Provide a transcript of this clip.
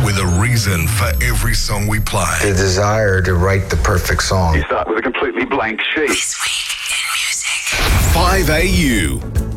with a reason for every song we play. The desire to write the perfect song. You start with a completely blank sheet. This week in music. 5AU.